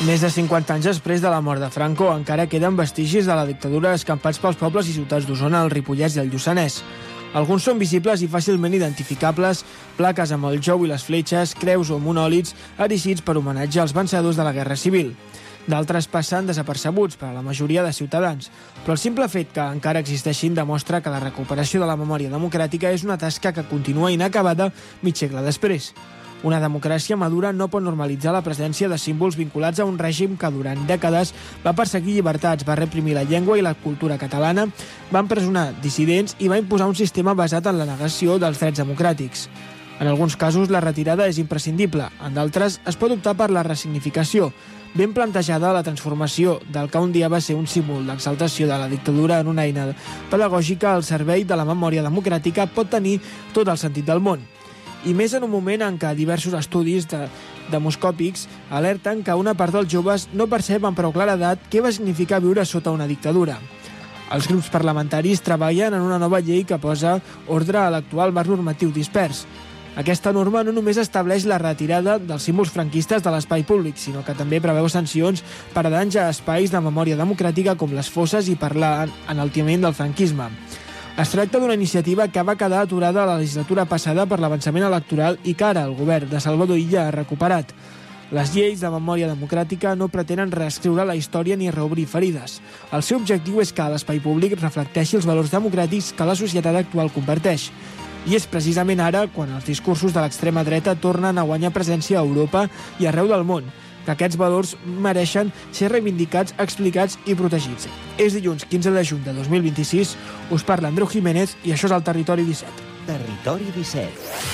Més de 50 anys després de la mort de Franco, encara queden vestigis de la dictadura escampats pels pobles i ciutats d'Osona, el Ripollès i el Lluçanès. Alguns són visibles i fàcilment identificables, plaques amb el jou i les fletxes, creus o monòlits erigits per homenatge als vencedors de la Guerra Civil. D'altres passen desapercebuts per a la majoria de ciutadans, però el simple fet que encara existeixin demostra que la recuperació de la memòria democràtica és una tasca que continua inacabada mig segle després. Una democràcia madura no pot normalitzar la presència de símbols vinculats a un règim que durant dècades va perseguir llibertats, va reprimir la llengua i la cultura catalana, va empresonar dissidents i va imposar un sistema basat en la negació dels drets democràtics. En alguns casos la retirada és imprescindible, en d'altres es pot optar per la ressignificació. Ben plantejada, la transformació del que un dia va ser un símbol d'exaltació de la dictadura en una eina pedagògica al servei de la memòria democràtica pot tenir tot el sentit del món. I més en un moment en què diversos estudis demoscòpics alerten que una part dels joves no percep amb prou claredat què va significar viure sota una dictadura. Els grups parlamentaris treballen en una nova llei que posa ordre a l'actual marc normatiu dispers. Aquesta norma no només estableix la retirada dels símbols franquistes de l'espai públic, sinó que també preveu sancions per a danys a espais de memòria democràtica com les fosses i per l'enaltiment del franquisme. Es tracta d'una iniciativa que va quedar aturada a la legislatura passada per l'avançament electoral i que ara el govern de Salvador Illa ha recuperat. Les lleis de memòria democràtica no pretenen reescriure la història ni reobrir ferides. El seu objectiu és que l'espai públic reflecteixi els valors democràtics que la societat actual comparteix. I és precisament ara quan els discursos de l'extrema dreta tornen a guanyar presència a Europa i arreu del món, que aquests valors mereixen ser reivindicats, explicats i protegits. És dilluns 15 de juny de 2026, us parla Andreu Jiménez i això és el Territori 17. Territori 17.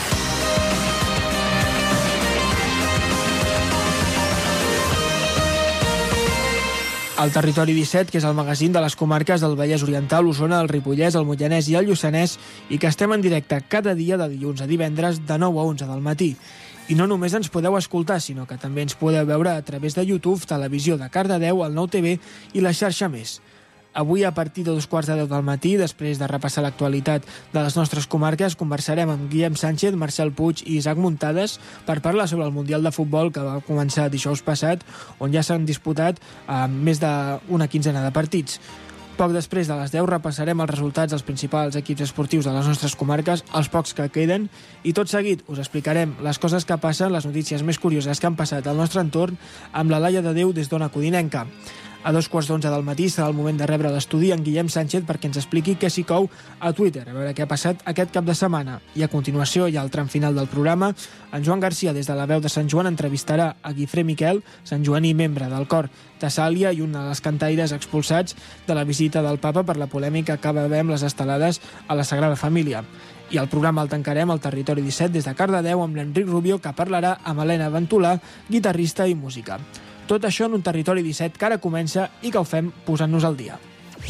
El Territori 17, que és el magazín de les comarques del Vallès Oriental, Osona, el Ripollès, el Moianès i el Lluçanès, i que estem en directe cada dia de dilluns a divendres de 9 a 11 del matí. I no només ens podeu escoltar, sinó que també ens podeu veure a través de YouTube, televisió de Cardedeu, el Nou TV i la xarxa Més. Avui, a partir de 2:15 del matí, després de repassar l'actualitat de les nostres comarques, conversarem amb Guillem Sánchez, Marcel Puig i Isaac Muntades per parlar sobre el Mundial de Futbol que va començar dijous passat, on ja s'han disputat més d'una quinzena de partits. Poc després de les 10 repassarem els resultats dels principals equips esportius de les nostres comarques, els pocs que queden, i tot seguit us explicarem les coses que passen, les notícies més curioses que han passat al nostre entorn, amb la Laia de Déu des d'Ona Codinenca. A 2:15 del matí serà el moment de rebre l'estudi en Guillem Sánchez perquè ens expliqui què s'hi cou a Twitter, a veure què ha passat aquest cap de setmana. I a continuació, ja al tram final del programa, en Joan Garcia, des de la veu de Sant Joan, entrevistarà a Guifré Miquel, santjoaní membre del cor Tessàlia i un dels cantaires expulsats de la visita del papa per la polèmica que va haver amb les estelades a la Sagrada Família. I el programa el tancarem al Territori 17 des de Cardedeu amb l'Enric Rubio, que parlarà amb Helena Ventolà, guitarrista i música. Tot això en un Territori 17 que ara comença i que ho fem posant-nos al dia.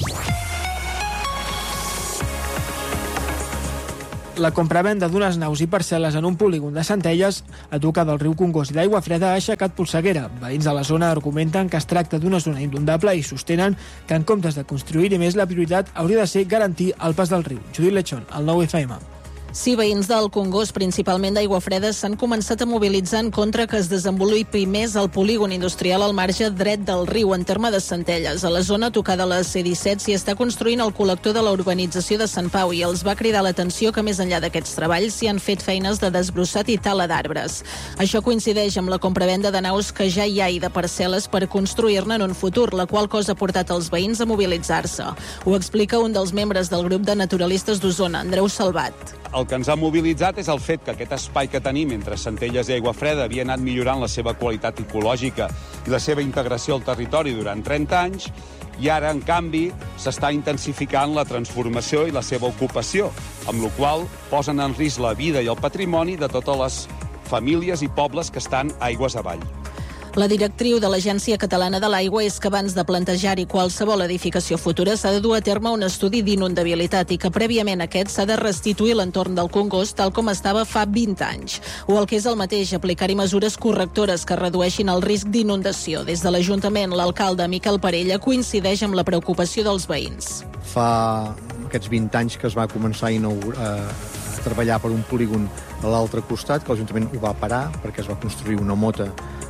La compravenda d'unes naus i parcel·les en un polígon de Centelles, a tocar del riu Congost i d'Aigua Freda, ha aixecat polseguera. Veïns de la zona argumenten que es tracta d'una zona inundable i sostenen que en comptes de construir-hi més, la prioritat hauria de ser garantir el pas del riu. Judit Lechón, al 9FM. Sí, veïns del Congost, principalment d'Aigua Freda, s'han començat a mobilitzar en contra que es desenvolupi més el polígon industrial al marge dret del riu, en terme de Centelles. A la zona tocada a la C-17 s'hi està construint el col·lector de la urbanització de Sant Pau i els va cridar l'atenció que més enllà d'aquests treballs s'hi han fet feines de desbrossat i tala d'arbres. Això coincideix amb la compravenda de naus que ja hi ha i de parcel·les per construir-ne en un futur, la qual cosa ha portat els veïns a mobilitzar-se. Ho explica un dels membres del grup de naturalistes d'Osona, Andreu Salvat. El que ens ha mobilitzat és el fet que aquest espai que tenim entre Centelles i Aigua Freda havia anat millorant la seva qualitat ecològica i la seva integració al territori durant 30 anys i ara, en canvi, s'està intensificant la transformació i la seva ocupació, amb la qual posen en risc la vida i el patrimoni de totes les famílies i pobles que estan aigües avall. La directriu de l'Agència Catalana de l'Aigua és que abans de plantejar-hi qualsevol edificació futura s'ha de dur a terme un estudi d'inundabilitat i que prèviament aquest s'ha de restituir l'entorn del Congost tal com estava fa 20 anys. O el que és el mateix, aplicar-hi mesures correctores que redueixin el risc d'inundació. Des de l'Ajuntament, l'alcalde Miquel Parella coincideix amb la preocupació dels veïns. Fa aquests 20 anys que es va començar a treballar per un polígon a l'altre costat, que l'Ajuntament ho va parar perquè es va construir una mota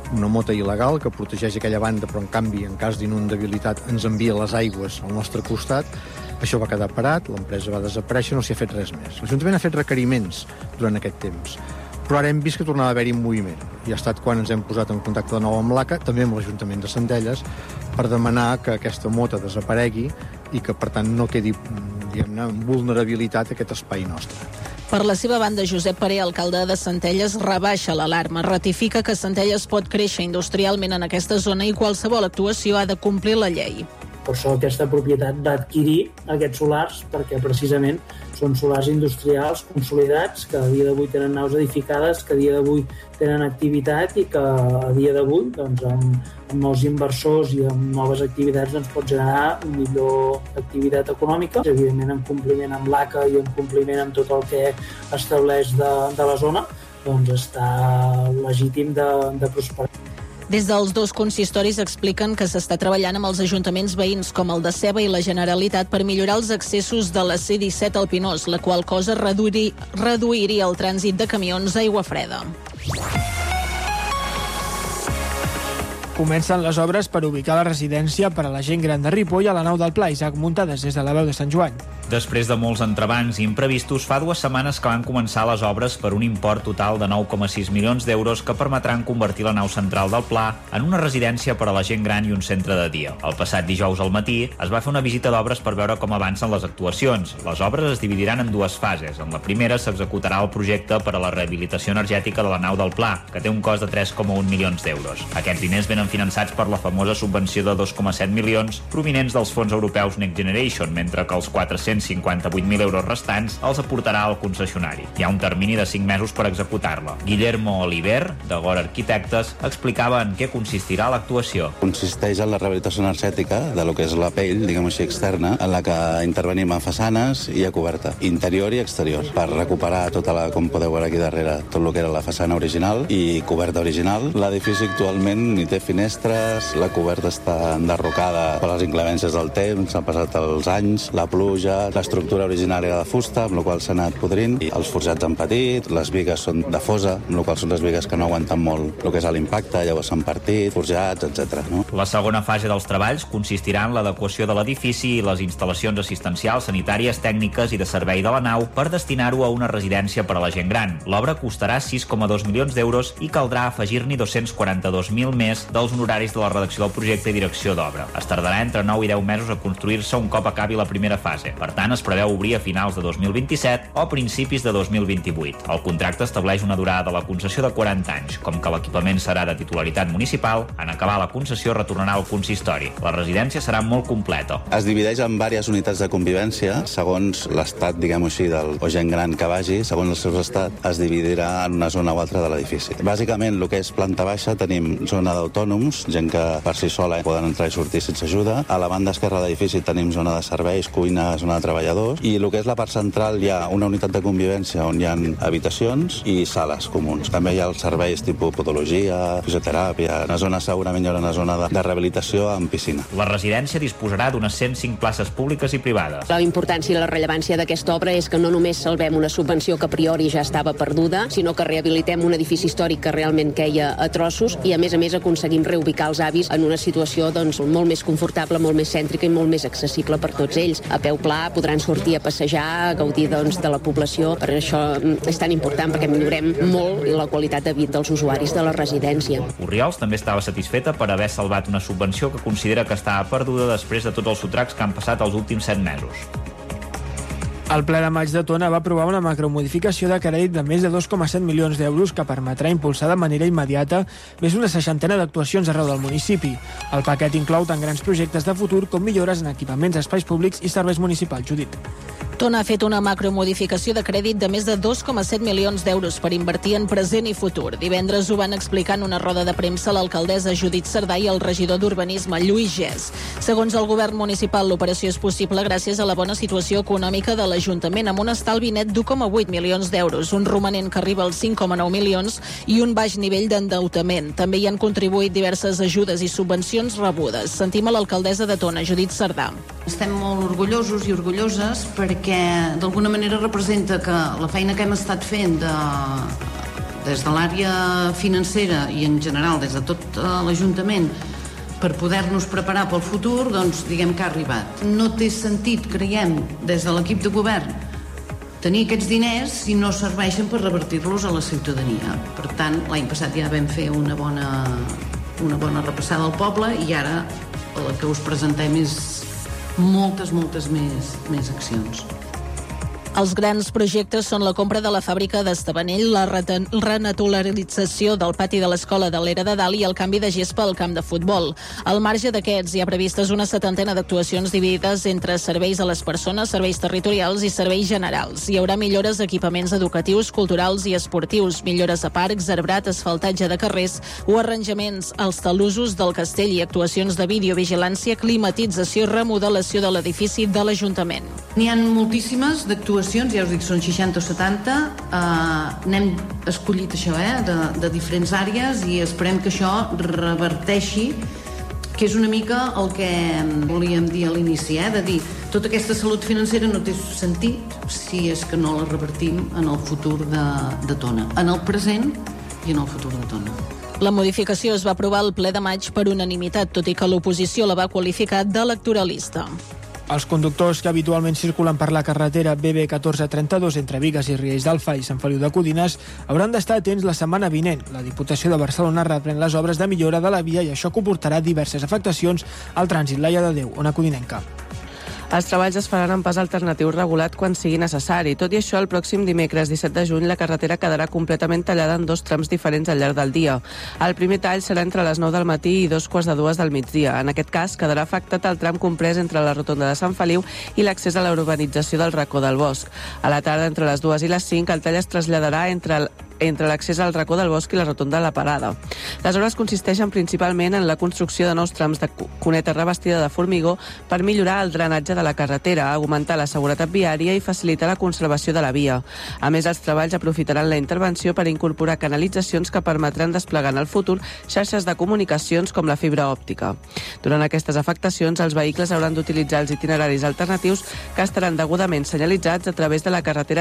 una mota il·legal que protegeix aquella banda, però en canvi, en cas d'inundabilitat, ens envia les aigües al nostre costat. Això va quedar parat, l'empresa va desaparèixer, no s'hi ha fet res més. L'Ajuntament ha fet requeriments durant aquest temps, però ara hem vist que tornava a haver-hi un moviment. I ha estat quan ens hem posat en contacte de nou amb l'ACA, també amb l'Ajuntament de Centelles, per demanar que aquesta mota desaparegui i que, per tant, no quedi, diguem-ne, en vulnerabilitat aquest espai nostre. Per la seva banda, Josep Paré, alcalde de Centelles, rebaixa l'alarma. Ratifica que Centelles pot créixer industrialment en aquesta zona i qualsevol actuació ha de complir la llei. Per això aquesta propietat va adquirir aquests solars, perquè precisament són solars industrials consolidats, que a dia d'avui tenen naus edificades, que a dia d'avui tenen activitat i que a dia d'avui, doncs, amb nous inversors i amb noves activitats, doncs, pot generar millor activitat econòmica, evidentment en compliment amb l'ACA i en compliment amb tot el que estableix de la zona, doncs està legítim de prosperar. Des dels dos consistoris expliquen que s'està treballant amb els ajuntaments veïns com el de Ceba i la Generalitat per millorar els accessos de la C-17 al Pinós, la qual cosa reduiria el trànsit de camions a Aiguafreda. Comencen les obres per ubicar la residència per a la gent gran de Ripoll a la nau del Pla. Isaac Muntades, des de la veu de Sant Joan. Després de molts entrebancs i imprevistos, fa 2 setmanes que van començar les obres per un import total de 9,6 milions d'euros que permetran convertir la nau central del Pla en una residència per a la gent gran i un centre de dia. El passat dijous al matí es va fer una visita d'obres per veure com avancen les actuacions. Les obres es dividiran en 2 fases. En la primera s'executarà el projecte per a la rehabilitació energètica de la nau del Pla, que té un cost de 3,1 milions d'euros. Aquests diners venen finançats per la famosa subvenció de 2,7 milions provinents dels fons europeus Next Generation, mentre que els 458.000 euros restants els aportarà el concessionari. Hi ha un termini de 5 mesos per executar-la. Guillermo Oliver, de Gor Arquitectes, explicava en què consistirà l'actuació. Consisteix en la rehabilitació energètica de lo que és la pell, diguem així, externa, en la que intervenim a façanes i a coberta, interior i exterior, per recuperar tota la, com podeu veure aquí darrere, tot el que era la façana original i coberta original. L'edifici actualment ni té finestres, la coberta està enderrocada per les inclemències del temps, han passat els anys, la pluja, l'estructura original era de fusta, amb la qual s'ha anat podrint, i els forjats han patit, les bigues són de fosa, amb la qual són les bigues que no aguanten molt el que és l'impacte, llavors s'han partit, forjats, etc. No? La segona fase dels treballs consistirà en l'adequació de l'edifici i les instal·lacions assistencials, sanitàries, tècniques i de servei de la nau per destinar-ho a una residència per a la gent gran. L'obra costarà 6,2 milions d'euros i caldrà afegir-n'hi 242.000 més dels honoraris de la redacció del projecte i direcció d'obra. Es tardarà entre 9 i 10 mesos a construir-se un cop acabi la primera fase. Per tant, es preveu obrir a finals de 2027 o principis de 2028. El contracte estableix una durada de la concessió de 40 anys. Com que l'equipament serà de titularitat municipal, en acabar la concessió retornarà al consistori. La residència serà molt completa. Es divideix en diverses unitats de convivència, segons l'estat, diguem-ho així, o gent gran que vagi, segons el seu estat, es dividirà en una zona o altra de l'edifici. Bàsicament, el que és planta baixa, tenim zona d'autònoms, gent que per si sola poden entrar i sortir sense ajuda. A la banda esquerra de l'edifici tenim zona de serveis, cuina, zona de treballadors, i el que és la part central hi ha una unitat de convivència on hi ha habitacions i sales comuns. També hi ha els serveis tipus podologia, fisioteràpia, una zona segurament hi haurà una zona de rehabilitació amb piscina. La residència disposarà d'unes 105 places públiques i privades. La importància i la rellevància d'aquesta obra és que no només salvem una subvenció que a priori ja estava perduda, sinó que rehabilitem un edifici històric que realment queia a trossos i a més aconseguim reubicar els avis en una situació doncs, molt més confortable, molt més cèntrica i molt més accessible per tots ells. A peu pla podran sortir a passejar, a gaudir doncs, de la població. Per això és tan important, perquè millorem molt la qualitat de vida dels usuaris de la residència. Orriols també estava satisfeta per haver salvat una subvenció que considera que estava perduda després de tots els sotracs que han passat els últims 7 mesos. El ple de maig de Tona va aprovar una macromodificació de crèdit de més de 2,7 milions d'euros que permetrà impulsar de manera immediata més d'una 60 d'actuacions arreu del municipi. El paquet inclou tant grans projectes de futur com millores en equipaments, espais públics i serveis municipals. Judit. Tona ha fet una macromodificació de crèdit de més de 2,7 milions d'euros per invertir en present i futur. Divendres ho van explicar en una roda de premsa l'alcaldessa Judit Cerdà i el regidor d'Urbanisme, Lluís Gès. Segons el govern municipal, l'operació és possible gràcies a la bona situació econòmica de l'Ajuntament, amb un estalvi net d'1,8 milions d'euros, un romanent que arriba als 5,9 milions i un baix nivell d'endeutament. També hi han contribuït diverses ajudes i subvencions rebudes. Sentim a l'alcaldessa de Tona, Judit Cerdà. Estem molt orgullosos i orgulloses perquè d'alguna manera representa que la feina que hem estat fent de des de l'àrea financera i en general des de tot l'Ajuntament per poder-nos preparar pel futur, doncs diguem que ha arribat. No té sentit, creiem, des de l'equip de govern, tenir aquests diners si no serveixen per revertir-los a la ciutadania. Per tant, l'any passat ja vam fer una bona repassada al poble i ara el que us presentem és moltes més accions. Els grans projectes són la compra de la fàbrica d'Estabanell, la renaturalització del pati de l'escola de l'Era de Dalt i el canvi de gespa al camp de futbol. Al marge d'aquests hi ha previstes una 70 d'actuacions dividides entre serveis a les persones, serveis territorials i serveis generals. Hi haurà millores a equipaments educatius, culturals i esportius, millores a parcs, arbrat, asfaltatge de carrers o arranjaments als talussos del castell i actuacions de videovigilància, climatització i remodelació de l'edifici de l'Ajuntament. N'hi ha moltíssimes d'actuacions, ja us dic, són 60 o 70. N'hem escollit això, de diferents àrees i esperem que això reverteixi, que és una mica el que volíem dir a l'inici, de dir, tota aquesta salut financera no té sentit si és que no la revertim en el futur de Tona, en el present i en el futur de Tona. La modificació es va aprovar al ple de maig per unanimitat, tot i que l'oposició la va qualificar d'electoralista. Els conductors que habitualment circulen per la carretera BB1432 entre Bigues i Riells d'Alfa i Sant Feliu de Codines hauran d'estar atents la setmana vinent. La Diputació de Barcelona reprèn les obres de millora de la via i això comportarà diverses afectacions al trànsit. Laia de Déu, Ona Codinenca. Els treballs es faran en pas alternatiu regulat quan sigui necessari. Tot i això, el pròxim dimecres 17 de juny la carretera quedarà completament tallada en 2 trams diferents al llarg del dia. El primer tall serà entre les 9 del matí i 2:45 del migdia. En aquest cas, quedarà afectat el tram comprès entre la rotonda de Sant Feliu i l'accés a la urbanització del Racó del Bosc. A la tarda, entre les 2 i les 5, el tall es traslladarà entre l'accés al Racó del Bosc i la rotonda de la Parada. Les obres consisteixen principalment en la construcció de nous trams de cuneta revestida de formigó per millorar el drenatge de la carretera, augmentar la seguretat viària i facilitar la conservació de la via. A més, els treballs aprofitaran la intervenció per incorporar canalitzacions que permetran desplegar en el futur xarxes de comunicacions com la fibra òptica. Durant aquestes afectacions, els vehicles hauran d'utilitzar els itineraris alternatius que estaran degudament senyalitzats a través de la carretera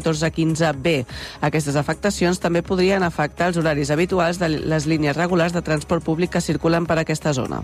C1415B. Aquestes afectacions també podrien afectar els horaris habituals de les línies regulars de transport públic que circulen per aquesta zona.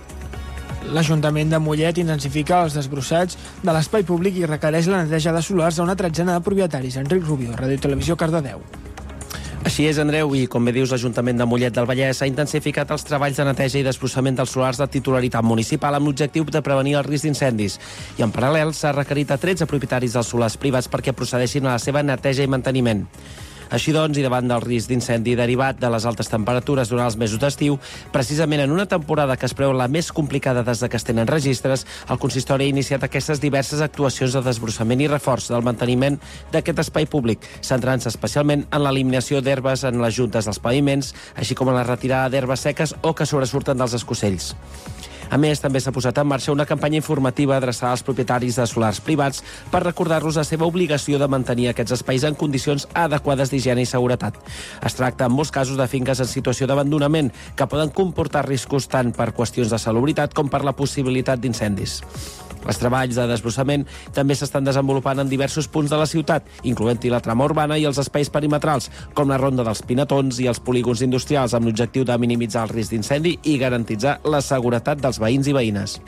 L'Ajuntament de Mollet intensifica els desbrossats de l'espai públic i requereix la neteja de solars a una tretzena de propietaris. Enric Rubio, Ràdio i Televisió, Cardedeu. Així és, Andreu, i com bé dius, l'Ajuntament de Mollet del Vallès ha intensificat els treballs de neteja i desbrossament dels solars de titularitat municipal amb l'objectiu de prevenir el risc d'incendis. I en paral·lel s'ha requerit a 13 propietaris dels solars privats perquè procedeixin a la seva neteja i manteniment. Així doncs, i davant del risc d'incendi derivat de les altes temperatures durant els mesos d'estiu, precisament en una temporada que es preveu la més complicada des que es tenen registres, el consistori ha iniciat aquestes diverses actuacions de desbrossament i reforç del manteniment d'aquest espai públic, centrant-se especialment en l'eliminació d'herbes en les juntes dels paviments, així com en la retirada d'herbes seques o que sobresurten dels escocells. A més, també s'ha posat en marxa una campanya informativa adreçada als propietaris de solars privats per recordar-los la seva obligació de mantenir aquests espais en condicions adequades d'higiene i seguretat. Es tracta, en molts casos, de finques en situació d'abandonament que poden comportar riscos tant per qüestions de salubritat com per la possibilitat d'incendis. Els treballs de desbrossament també s'estan desenvolupant en diversos punts de la ciutat, incloent-hi la trama urbana i els espais perimetrals, com la ronda dels Pinatons i els polígons industrials, amb l'objectiu de minimitzar el risc d'incendi i garantitzar la seguretat dels veïns i veïnes.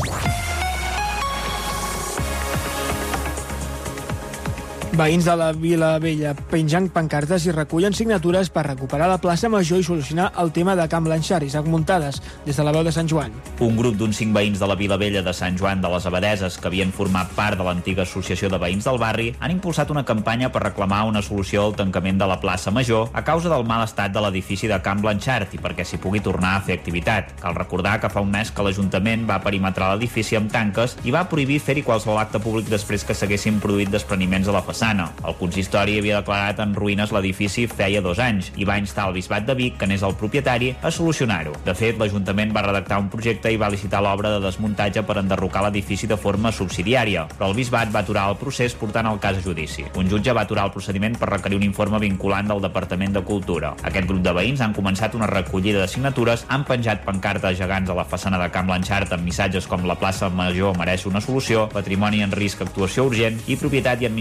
Veïns de la Vila Vella penjant pancartes i recullen signatures per recuperar la plaça Major i solucionar el tema de Can Blanchard. Isaac Muntades, des de la veu de Sant Joan. Un grup d'uns 5 veïns de la Vila Vella de Sant Joan de les Abadeses, que havien format part de l'antiga associació de veïns del barri, han impulsat una campanya per reclamar una solució al tancament de la plaça Major a causa del mal estat de l'edifici de Can Blanchard i perquè s'hi pugui tornar a fer activitat. Cal recordar que fa un mes que l'Ajuntament va perimetrar l'edifici amb tanques i va prohibir fer-hi qualsevol acte públic després que s'haguessin produït despreniments a la façana. El consistori havia declarat en ruïnes l'edifici feia 2 anys i va instar el Bisbat de Vic, que n'és el propietari, a solucionar-ho. De fet, l'Ajuntament va redactar un projecte i va licitar l'obra de desmuntatge per enderrocar l'edifici de forma subsidiària, però el Bisbat va aturar el procés portant el cas a judici. Un jutge va aturar el procediment per requerir un informe vinculant del Departament de Cultura. Aquest grup de veïns han començat una recollida de signatures, han penjat pancartes gegants a la façana de Can Blanchard amb missatges com la plaça Major mereix una solució, patrimoni en risc, actuació urgent i propietat i administracions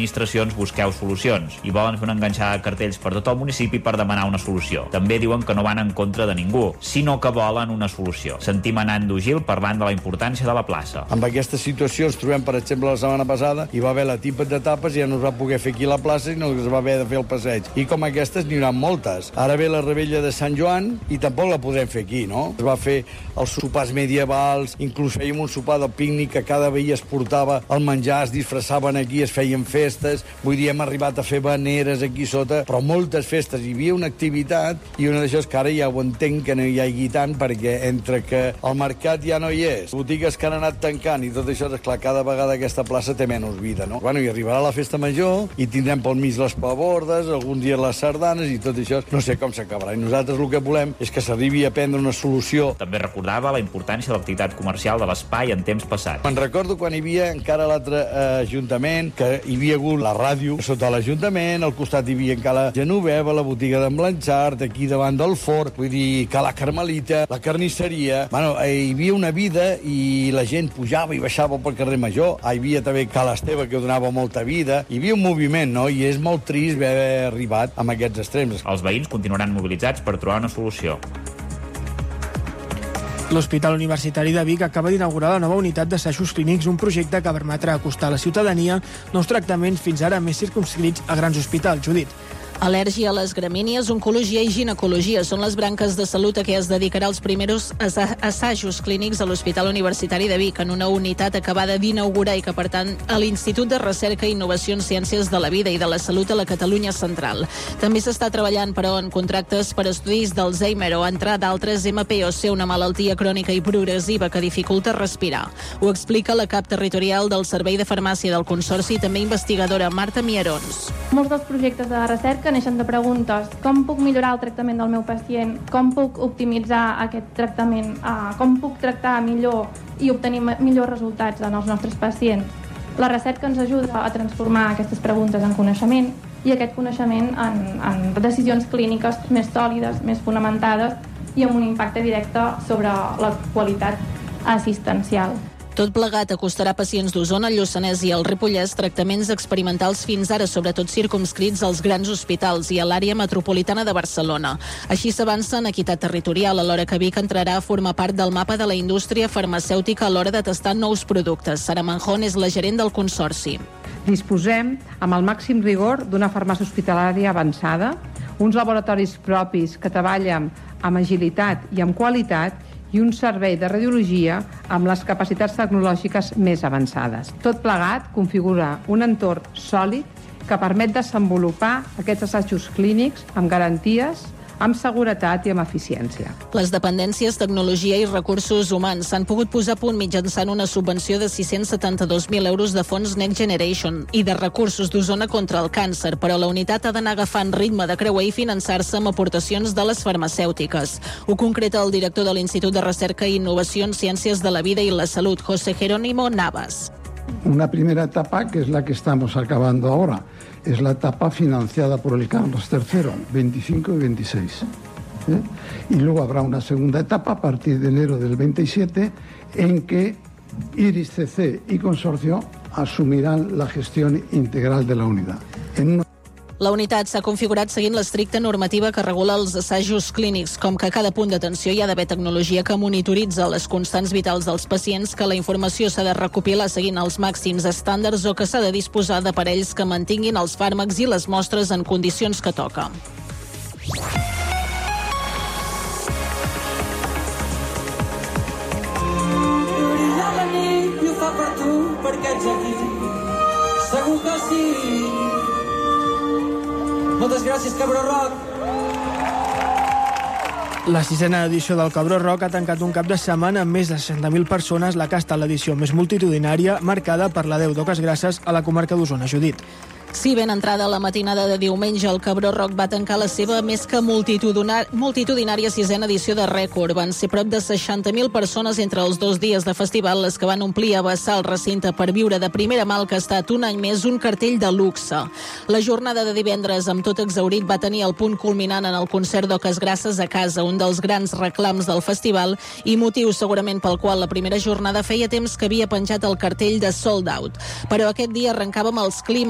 associacions Busqueu Solucions i volen fer una enganxada de cartells per tot el municipi per demanar una solució. També diuen que no van en contra de ningú, sinó que volen una solució. Sentim a Nando Gil parlant de la importància de la plaça. Amb aquesta situació ens trobem, per exemple, la setmana passada, hi va haver la tipa d'etapes i ja no es va poder fer aquí la plaça i no es va haver de fer el passeig. I com aquestes n'hi haurà moltes. Ara ve la rebella de Sant Joan i tampoc la podrem fer aquí, no? Es va fer els sopars medievals, inclús fèiem un sopar del pícnic que cada veí es portava el menjar, es disfressaven aquí, es feien festes, vull dir, hem arribat a fer baneres aquí sota, però moltes festes. Hi havia una activitat i una d'això és que ara ja ho entenc que no hi hagi tant, perquè entre que el mercat ja no hi és, botigues que han anat tancant i tot això, és clar, cada vegada aquesta plaça té menys vida, no? Bueno, i arribarà la festa major i tindrem pel mig les pabordes, alguns dies les sardanes i tot això, no sé com s'acabarà. I nosaltres el que volem és que s'arribi a prendre una solució. També recordava la importància de l'activitat comercial de l'espai en temps passats. Me'n recordo quan hi havia encara l'altre ajuntament, que hi havia hagut la ràdio sota l'Ajuntament, al costat hi havia encara la Genoveva, la botiga d'en Blanchard, aquí davant del Fort, vull dir, que la Carmelita, la carnisseria... Bueno, hi havia una vida i la gent pujava i baixava pel carrer Major. Hi havia també Cal Esteve, que donava molta vida. Hi havia un moviment, no? I és molt trist haver arribat amb aquests extrems. Els veïns continuaran mobilitzats per trobar una solució. L'Hospital Universitari de Vic acaba d'inaugurar la nova unitat d'assajos clínics, un projecte que permetrà acostar a la ciutadania nous tractaments fins ara més circumscrits a grans hospitals. Judit. Al·lèrgia a les gramínies, oncologia i ginecologia són les branques de salut a què es dedicarà els primers assajos clínics a l'Hospital Universitari de Vic, en una unitat acabada d'inaugurar i que, per tant, a l'Institut de Recerca i Innovació en Ciències de la Vida i de la Salut a la Catalunya Central. També s'està treballant, però, en contractes per estudis d'Alzheimer o entrar d'altres MPOC, una malaltia crònica i progressiva que dificulta respirar. Ho explica la cap territorial del Servei de Farmàcia del Consorci i també investigadora Marta Mierons. Molts dels projectes de recerca neixen de preguntes. Com puc millorar el tractament del meu pacient? Com puc optimitzar aquest tractament? Com puc tractar millor i obtenir millors resultats en els nostres pacients? La recerca ens ajuda a transformar aquestes preguntes en coneixement i aquest coneixement en decisions clíniques més sòlides, més fonamentades i amb un impacte directe sobre la qualitat assistencial. Tot plegat acostarà pacients d'Osona, el Lluçanès i el Ripollès tractaments experimentals fins ara, sobretot circumscrits als grans hospitals i a l'àrea metropolitana de Barcelona. Així s'avança en equitat territorial, alhora que Vic entrarà a formar part del mapa de la indústria farmacèutica a l'hora de tastar nous productes. Sara Manjón és la gerent del Consorci. Disposem, amb el màxim rigor, d'una farmàcia hospitalària avançada, uns laboratoris propis que treballen amb agilitat i amb qualitat i un servei de radiologia amb les capacitats tecnològiques més avançades. Tot plegat configura un entorn sòlid que permet desenvolupar aquests assajos clínics amb garanties, amb seguretat i amb eficiència. Les dependències, tecnologia i recursos humans s'han pogut posar a punt mitjançant una subvenció de 672.000 euros de fons Next Generation i de recursos d'Osona contra el càncer, però la unitat ha d'anar agafant ritme de creuer i finançar-se amb aportacions de les farmacèutiques. Ho concreta el director de l'Institut de Recerca i Innovació en Ciències de la Vida i la Salut, José Jerónimo Navas. Una primera etapa, que es la que estamos acabando ahora, es la etapa financiada por el Carlos III, 25 y 26. Y luego habrá una segunda etapa a partir de enero del 27 en que Iris CC y Consorcio asumirán la gestión integral de la unidad. La unitat s'ha configurat seguint l'estricta normativa que regula els assajos clínics, com que a cada punt d'atenció hi ha d'haver tecnologia que monitoritza les constants vitals dels pacients, que la informació s'ha de recopilar seguint els màxims estàndards o que s'ha de disposar d'aparells que mantinguin els fàrmacs i les mostres en condicions que toca. La nit i ho fa per tu, perquè ets aquí. Segur que sí. Moltes gràcies, Cabró Rock. La 6ª edició del Cabró Rock ha tancat un cap de setmana amb més de 60.000 persones, la que ha estat l'edició més multitudinària, marcada per la Déu d'Oques Grasses a la comarca d'Osona. Judit. Sí, ben entrada la matinada de diumenge, el Cabró Rock va tancar la seva més que multitudinària 6ª edició de rècord. Van ser prop de 60.000 persones entre els 2 dies de festival, les que van omplir a vessar el recinte per viure de primera mà el que ha estat un any més un cartell de luxe. La jornada de divendres, amb tot exhaurit, va tenir el punt culminant en el concert d'Oques Grasses a casa, un dels grans reclams del festival i motiu segurament pel qual la primera jornada feia temps que havia penjat el cartell de Sold Out. Però aquest dia arrencàvem els Clima, encarregats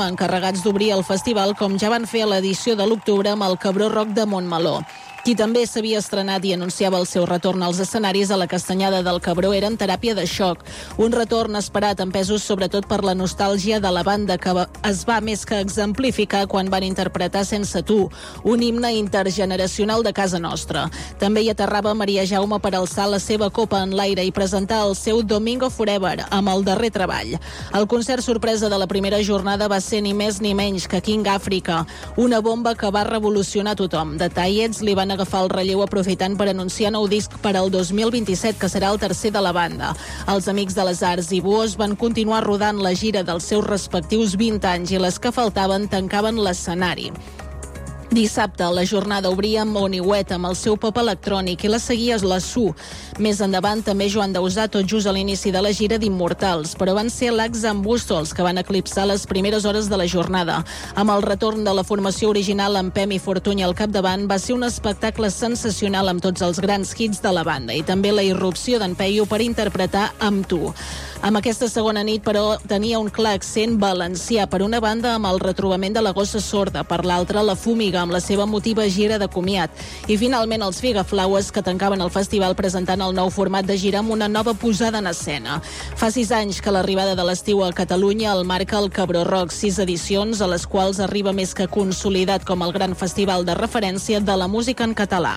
acabats d'obrir el festival, com ja van fer a l'edició de l'octubre amb el Cabró Rock de Montmeló. Qui també s'havia estrenat i anunciava el seu retorn als escenaris a la Castanyada del Cabró era en Teràpia de Xoc, un retorn esperat empesos sobretot per la nostàlgia de la banda que es va més que exemplificar quan van interpretar Sense tu, un himne intergeneracional de casa nostra. També hi aterrava Maria Jaume per alçar la seva copa en l'aire i presentar el seu Domingo Forever amb el darrer treball. El concert sorpresa de la primera jornada va ser ni més ni menys que King Africa, una bomba que va revolucionar tothom. The Tiets li van agafar el relleu aprofitant per anunciar nou disc per al 2027, que serà el tercer de la banda. Els Amics de les Arts i Buos van continuar rodant la gira dels seus respectius 20 anys i les que faltaven tancaven l'escenari. Dissabte, la jornada obria amb Oniuet, amb el seu pop electrònic, i la seguia la Su. Més endavant, també Joan Dausà, tot just a l'inici de la gira d'Immortals, però van ser l'Ax amb Busto els que van eclipsar les primeres hores de la jornada. Amb el retorn de la formació original amb Pem i Fortuny al capdavant, va ser un espectacle sensacional amb tots els grans hits de la banda i també la irrupció d'en Peyu per interpretar Amb tu. Amb aquesta segona nit, però, tenia un clar accent valencià. Per una banda, amb el retrobament de la Gossa Sorda, per l'altra, la Fúmiga, amb la seva emotiva gira de comiat. I finalment els Figaflaues, que tancaven el festival presentant el nou format de gira amb una nova posada en escena. Fa 6 anys que l'arribada de l'estiu a Catalunya el marca el Cabró Rock, 6 edicions, a les quals arriba més que consolidat com el gran festival de referència de la música en català.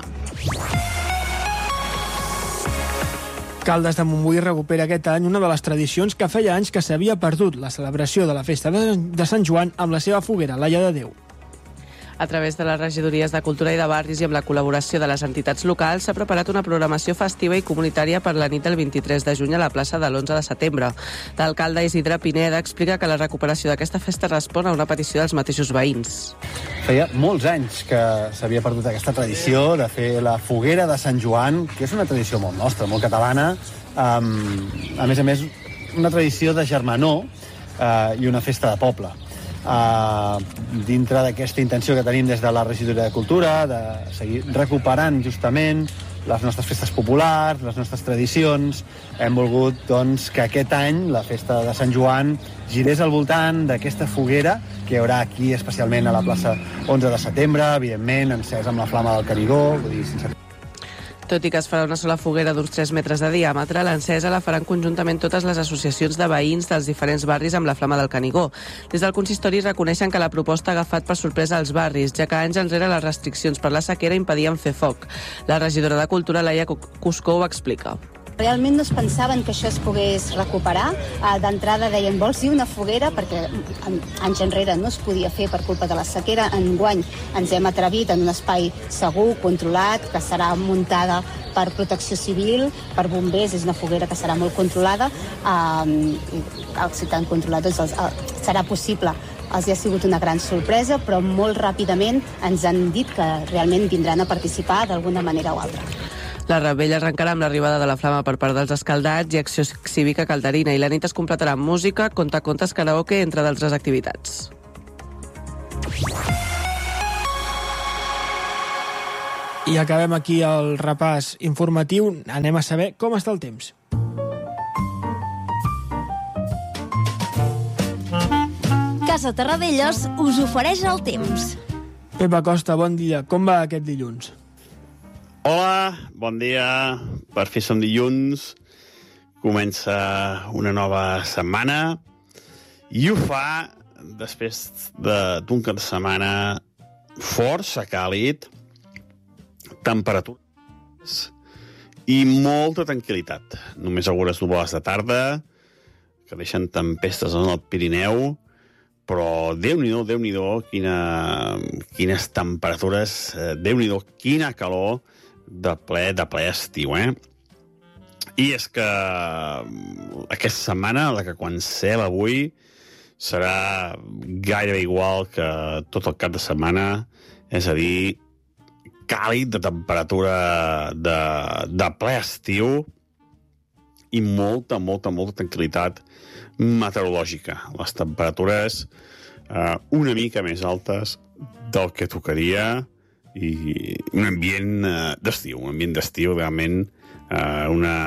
Caldes de Montbui recupera aquest any una de les tradicions que feia anys que s'havia perdut, la celebració de la festa de Sant Joan amb la seva foguera, l'Alla de Déu. A través de les regidories de Cultura i de Barris i amb la col·laboració de les entitats locals s'ha preparat una programació festiva i comunitària per la nit del 23 de juny a la plaça de l'11 de setembre. L'alcalde Isidre Pineda explica que la recuperació d'aquesta festa respon a una petició dels mateixos veïns. Feia molts anys que s'havia perdut aquesta tradició de fer la foguera de Sant Joan, que és una tradició molt nostra, molt catalana, a més, una tradició de germanor i una festa de poble. Dintre d'aquesta intenció que tenim des de la regidoria de Cultura, de seguir recuperant justament les nostres festes populars, les nostres tradicions, hem volgut doncs, que aquest any la festa de Sant Joan girés al voltant d'aquesta foguera que hi haurà aquí, especialment a la plaça 11 de setembre, evidentment encès amb la flama del Canigó, vull dir, sense... Tot i que es farà una sola foguera d'uns 3 metres de diàmetre, l'encesa la faran conjuntament totes les associacions de veïns dels diferents barris amb la flama del Canigó. Des del consistori reconeixen que la proposta ha agafat per sorpresa als barris, ja que anys enrere les restriccions per la sequera impedien fer foc. La regidora de Cultura, Laia Cuscó, ho explica. Realment no es pensaven que això es pogués recuperar. D'entrada deien, vols dir una foguera? Perquè anys enrere no es podia fer per culpa de la sequera. Enguany ens hem atrevit en un espai segur, controlat, que serà muntada per protecció civil, per bombers, és una foguera que serà molt controlada. Si tan controlat, doncs serà possible. Els ha sigut una gran sorpresa, però molt ràpidament ens han dit que realment vindran a participar d'alguna manera o altra. La revetlla arrencarà amb l'arribada de la flama per part dels escaldats i acció cívica calderina, i la nit es completarà amb música, contacontes, karaoke, entre d'altres activitats. I acabem aquí el repàs informatiu. Anem a saber com està el temps. Casa Terradellos us ofereix el temps. Pep Acosta, bon dia. Com va aquest dilluns? Hola, bon dia. Per fi som dilluns. Comença una nova setmana i ho fa després d'un cap de setmana força càlid, temperatures i molta tranquil·litat. Només algunes nuvolades de tarda que deixen tempestes en el Pirineu, però Déu-n'hi-do, quines temperatures, Déu-n'hi-do, quina calor de ple estiu, I és que aquesta setmana, la que comencem avui, serà gairebé igual que tot el cap de setmana, és a dir, càlid, de temperatura de ple estiu i molta tranquil·litat meteorològica. Les temperatures una mica més altes del que tocaria i un ambient d'estiu, realment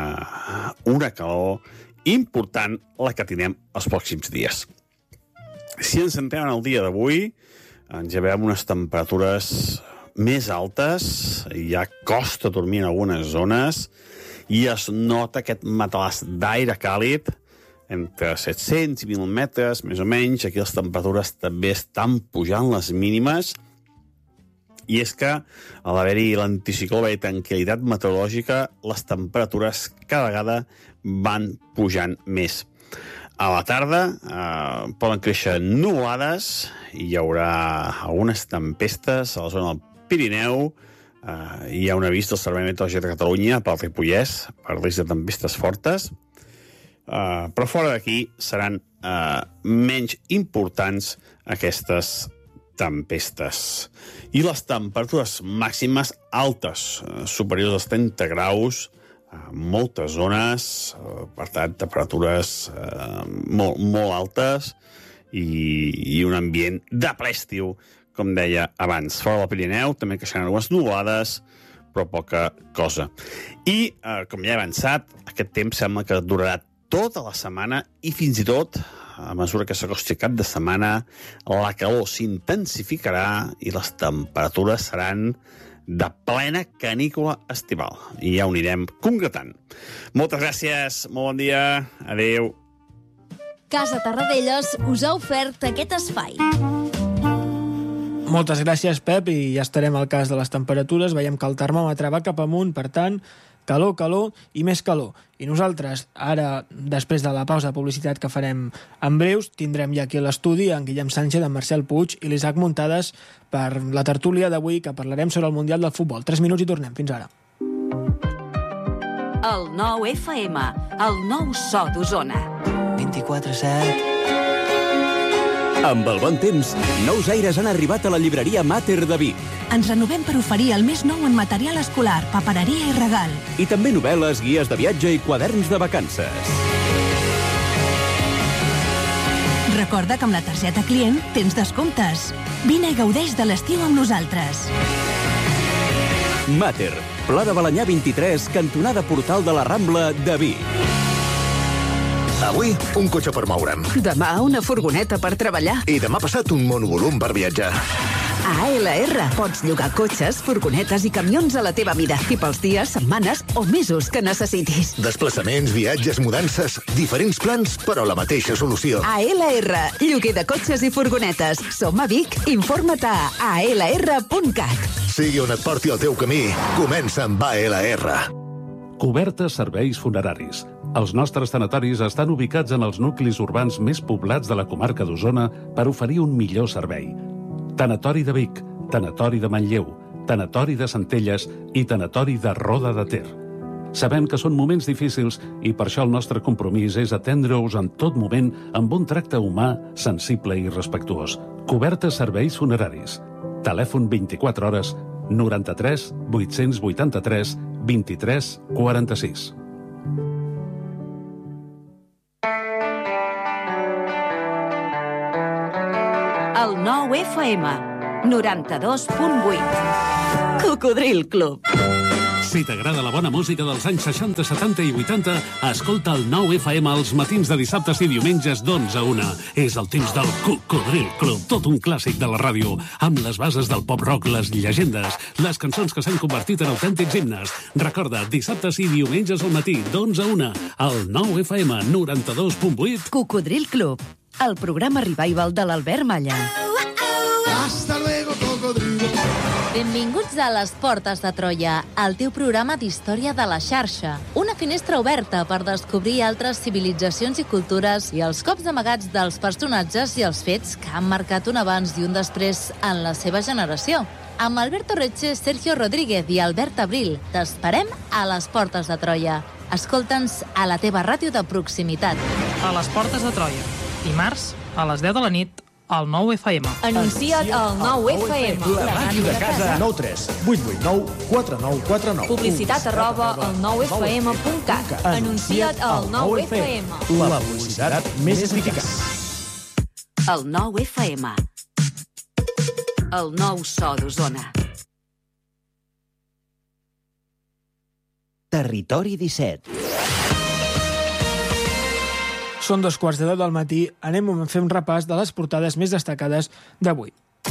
una calor important la que tindrem els pròxims dies. Si ens centrem en el dia d'avui, ens llevem unes temperatures més altes, ja costa dormir en algunes zones, i es nota aquest matalàs d'aire càlid entre 700 i 1.000 metres, més o menys. Aquí les temperatures també estan pujant, les mínimes, i és que, a l'haver-hi l'anticicló, a l'haver-hi tranquil·litat meteorològica, les temperatures cada vegada van pujant més. A la tarda poden créixer nuvolades i hi haurà algunes tempestes a la zona del Pirineu. Hi ha un avís del Servei Meteorològic de Catalunya pel Ripollès per risc de tempestes fortes, però fora d'aquí seran menys importants aquestes tempestes. I les temperatures màximes altes, superiors als 30 graus, moltes zones, per tant, temperatures molt altes i un ambient de ple estiu, com deia abans. Fora del Pirineu també creixeran algunes nuvolades, però poca cosa. I, com ja he avançat, aquest temps sembla que durarà tota la setmana i fins i tot, a mesura que s'acosti cap de setmana, la calor s'intensificarà i les temperatures seran de plena canícula estival. I ja ho anirem concretant. Moltes gràcies, molt bon dia, adeu. Casa Tarradellas us ha ofert aquest espai. Moltes gràcies, Pep, i ja estarem al cas de les temperatures. Veiem que el termòmetre va cap amunt, per tant, calor, calor i més calor. I nosaltres, ara, després de la pausa de publicitat que farem en breus, tindrem ja aquí a l'estudi en Guillem Sánchez, en Marcel Puig i l'Isaac Muntades per la tertúlia d'avui, que parlarem sobre el Mundial del Futbol. 3 minuts i tornem. Fins ara. El 9FM, el nou so d'Osona. 24/7. Amb el bon temps, nous aires han arribat a la llibreria Mater de Vic. Ens renovem per oferir el més nou en material escolar, papereria i regal. I també novel·les, guies de viatge i quaderns de vacances. Recorda que amb la targeta client tens descomptes. Vine i gaudeix de l'estiu amb nosaltres. Mater, Pla de Balanyà 23, cantonada Portal de la Rambla de Vic. Avui, un cotxe per moure'm. Demà, una furgoneta per treballar. I demà passat, un monovolum per viatjar. A ALR pots llogar cotxes, furgonetes i camions a la teva mida i pels dies, setmanes o mesos que necessitis. Desplaçaments, viatges, mudances, diferents plans, però la mateixa solució. ALR, lloguer de cotxes i furgonetes. Som a Vic, informa't a alr.cat. Sigui on et porti el teu camí, comença amb ALR. Cobertes serveis funeraris. Els nostres tanatoris estan ubicats en els nuclis urbans més poblats de la comarca d'Osona per oferir un millor servei. Tanatori de Vic, Tanatori de Manlleu, Tanatori de Centelles i Tanatori de Roda de Ter. Sabem que són moments difícils i per això el nostre compromís és atendre-us en tot moment amb un tracte humà, sensible i respectuós. Cobertes serveis funeraris. Telèfon 24 hores 93 883 23 46. El 9FM, 92.8. Cocodril Club. Si t'agrada la bona música dels anys 60, 70 i 80, escolta el 9FM als matins de dissabtes i diumenges d'11 a 1. És el temps del Cocodril Club, tot un clàssic de la ràdio, amb les bases del pop-rock, les llegendes, les cançons que s'han convertit en autèntics himnes. Recorda, dissabtes i diumenges al matí, d'11 a 1, al 9FM 92.8. Cocodril Club, el programa revival de l'Albert Malla. Hasta luego, cocodrilo. Benvinguts a Les Portes de Troia, el teu programa d'història de la xarxa. Una finestra oberta per descobrir altres civilitzacions i cultures i els cops amagats dels personatges i els fets que han marcat un abans i un després en la seva generació. Amb Alberto Reche, Sergio Rodríguez i Albert Abril, t'esperem a Les Portes de Troia. Escolta'ns a la teva ràdio de proximitat. A Les Portes de Troia, dimarts a les 10 de la nit, al 9FM. Anuncia't al 9FM. La màquina de casa. 9 3 8 8 9 4 9 4 9. Publicitat @ 9fm.cat. Anuncia't al 9FM. La publicitat més eficaç. El 9FM. El nou so d'Osona. Territori 17. Són 2:15 del matí, anem a fer un repàs de les portades més destacades d'avui.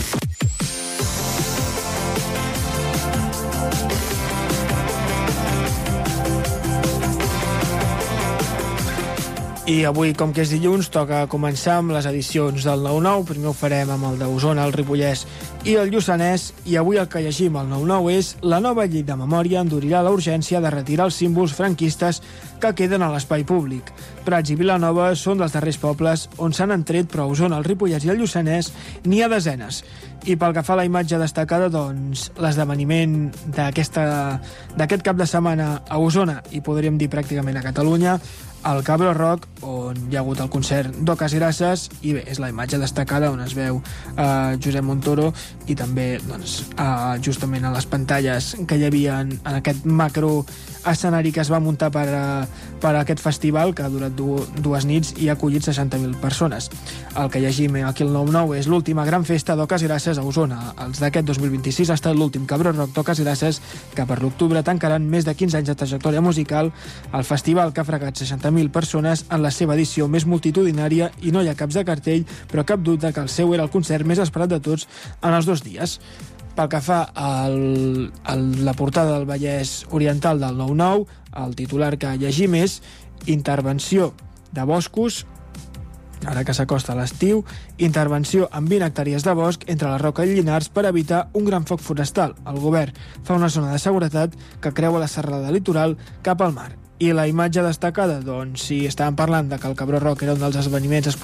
I avui, com que és dilluns, toca començar amb les edicions del 9-9. Primer ho farem amb el d'Osona, el Ripollès i el Lluçanès. I avui el que llegim al 9-9 és: la nova llei de memòria endurirà la urgència de retirar els símbols franquistes que queden a l'espai públic. Prats i Vilanova són dels darrers pobles on s'han entret, però a Osona, el Ripollès i el Lluçanès n'hi ha desenes. I pel que fa a la imatge destacada, doncs, l'esdeveniment d'aquest cap de setmana a Osona, i podríem dir pràcticament a Catalunya, al Cabró Rock, on hi ha hagut el concert d'Oques Grasses, i bé, és la imatge destacada on es veu Josep Montoro i també doncs, justament a les pantalles que hi havia en aquest macro escenari que es va muntar per aquest festival, que ha durat dues nits i ha acollit 60.000 persones. El que llegim aquí al 9-9 és l'última gran festa d'Oques Grasses a Osona. Els d'aquest 2026 ha estat l'últim Cabró Rock d'Oques Grasses, que per l'octubre tancaran més de 15 anys de trajectòria musical. El festival, que ha fregat 60.000 persones en la seva edició més multitudinària, i no hi ha caps de cartell, però cap dubte que el seu era el concert més esperat de tots en els 2 dies. Pel que fa a la portada del Vallès Oriental del 9-9, el titular que llegim és: intervenció de boscos, ara que s'acosta l'estiu, intervenció amb 20 hectàrees de bosc entre la Roca i Llinars per evitar un gran foc forestal. El govern fa una zona de seguretat que creua la serralada litoral cap al mar. I la imatge destacada, doncs, si estàvem parlant de que el Cabró Rock era un dels esdeveniments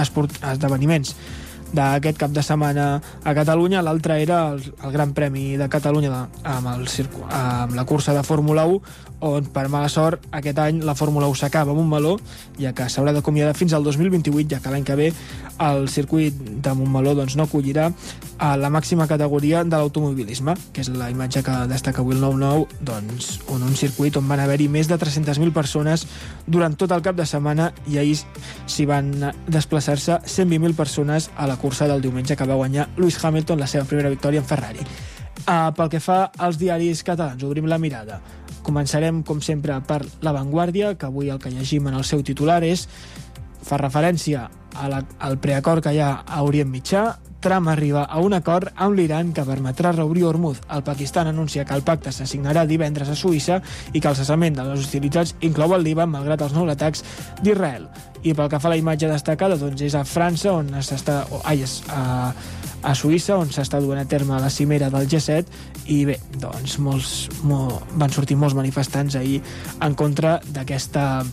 d'aquest cap de setmana a Catalunya, l'altre era el Gran Premi de Catalunya amb la cursa de Fórmula 1, on per mala sort aquest any la Fórmula 1 s'acaba amb un meló, ja que s'haurà d'acomiadar fins al 2028, ja que l'any que ve el circuit de Montmeló doncs, no acollirà a la màxima categoria de l'automobilisme, que és la imatge que destaca avui el 9-9, doncs, un circuit on van haver-hi més de 300.000 persones durant tot el cap de setmana, i ahir s'hi van desplaçar-se 120.000 persones a la cursa del diumenge, que va guanyar Lewis Hamilton la seva primera victòria en Ferrari. Pel que fa als diaris catalans, obrim la mirada. Començarem, com sempre, per La Vanguardia, que avui el que llegim en el seu titular fa referència al preacord que hi ha a Orient Mitjà. Trump arriba a un acord amb l'Iran que permetrà reobrir Hormuz. El Pakistan anuncia que el pacte s'assignarà divendres a Suïssa i que el cessament de les hostilitats inclou el Líban, malgrat els nous atacs d'Israel. I pel que fa a la imatge destacada, doncs és a França, a Suïssa, on s'està duent a terme la cimera del G7, i bé, doncs van sortir molts manifestants ahir en contra d'aquesta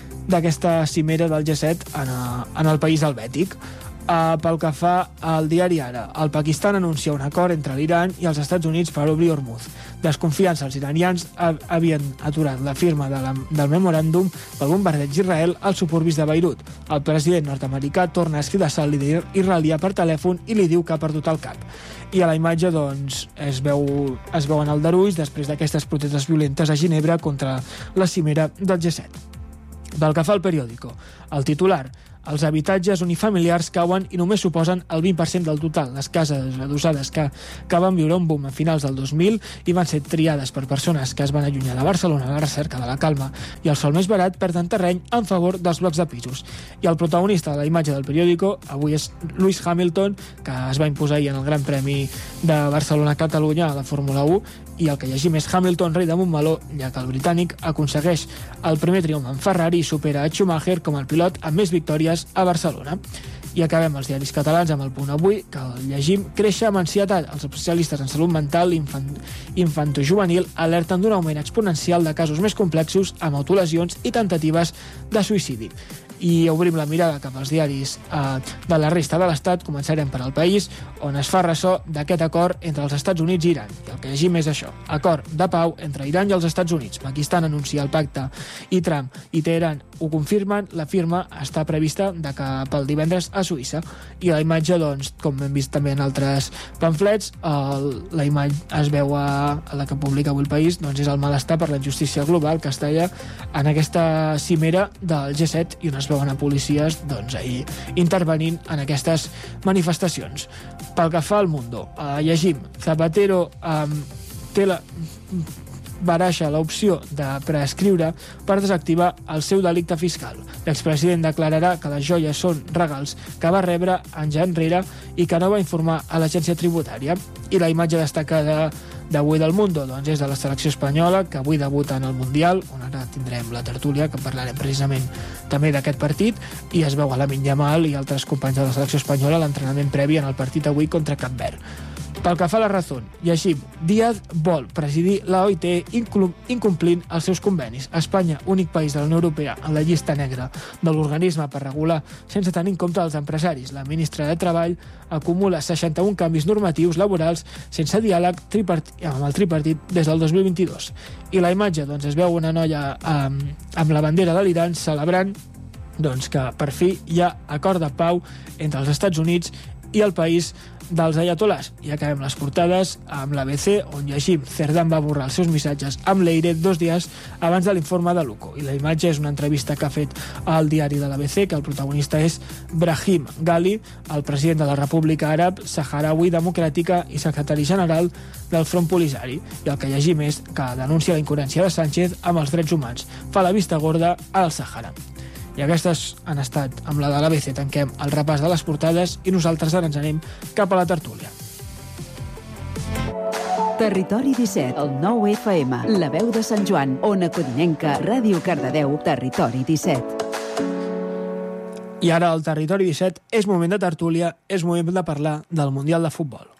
cimera del G7 en el país helvètic. Pel que fa al diari Ara, el Pakistan anuncia un acord entre l'Iran i els Estats Units per obrir Hormuz. Desconfiança, els iranians havien aturat la firma del memoràndum pel bombardeig d'Israel als suburbis de Beirut. El president nord-americà torna a escridassar el líder israelià per telèfon i li diu que ha perdut el cap. I a la imatge, doncs, es veuen aldarulls després d'aquestes protestes violentes a Ginebra contra la cimera del G7. Pel que fa al periòdico, el titular: els habitatges unifamiliars cauen i només suposen el 20% del total. Les cases adossades que van viure un boom a finals del 2000 i van ser triades per persones que es van allunyar de Barcelona a la recerca de la calma i el sol més barat, perden terreny en favor dels blocs de pisos. I el protagonista de la imatge del periòdico avui és Lewis Hamilton, que es va imposar ahir en el Gran Premi de Barcelona-Catalunya a la Fórmula 1, i el que llegim és Hamilton, rei de Montmeló, ja que el britànic aconsegueix el primer triomf en Ferrari i supera a Schumacher com el pilot amb més victòries a Barcelona. I acabem els diaris catalans amb El Punt Avui, que el llegim: créixer amb ansietat. Els especialistes en salut mental infantojuvenil alerten d'un augment exponencial de casos més complexos amb autolesions i temptatives de suïcidi. I obrim la mirada cap als diaris de la resta de l'Estat. Començarem per El País, on es fa ressò d'aquest acord entre els Estats Units i Iran. I el que llegim és això: acord de pau entre Iran i els Estats Units. Pakistan anuncia el pacte i Trump i Teheran ho confirmen. La firma està prevista pel divendres a Suïssa. I la imatge, doncs, com hem vist també en altres pamflets, la imatge es veu a la que publica avui El País, doncs és el malestar per la injustícia global que es talla en aquesta cimera del G7, i on es veuen a policies doncs, ahir intervenint en aquestes manifestacions. Pel que fa al Mundo, llegim: Zapatero baraja l'opció de prescriure per desactivar el seu delicte fiscal. L'expresident declararà que les joies són regals que va rebre anys enrere i que no va informar a l'agència tributària. I la imatge destacada d'avui del Mundo doncs és de la selecció espanyola, que avui debuta en el Mundial, on ara tindrem la tertúlia, que parlarem precisament també d'aquest partit, i es veu a Lamine Yamal i altres companys de la selecció espanyola a l'entrenament previ en el partit avui contra Cap Verd. Pel que fa a la Razón, Yacine Díaz vol presidir la OIT incomplint els seus convenis. Espanya, únic país de la Unió Europea en la llista negra de l'organisme per regular sense tenir en compte els empresaris. La ministra de Treball acumula 61 canvis normatius laborals sense diàleg amb el tripartit des del 2022. I la imatge es veu una noia amb la bandera de l'Iran celebrant que per fi hi ha acord de pau entre els Estats Units i el país dels ayatolás. I acabem les portades amb l'ABC, on llegim: Cerdán va borrar els seus missatges amb Leire 2 dies abans de l'informe de Luco. I la imatge és una entrevista que ha fet al diari de l'ABC, que el protagonista és Brahim Ghali, el president de la República Àrab Saharaui Democràtica i secretari general del Front Polisari. I el que llegim és que denuncia la incoherència de Sánchez amb els drets humans. Fa la vista gorda al Sàhara. I aquestes han estat, amb la de l'ABC, tanquem el repàs de les portades i nosaltres ara ens anem cap a la tertúlia. Territori 17, el 9 FM, la veu de Sant Joan, Ona Codinenca, Ràdio Cardedeu, Territori 17. I ara al Territori 17 és moment de tertúlia, és moment de parlar del Mundial de Futbol.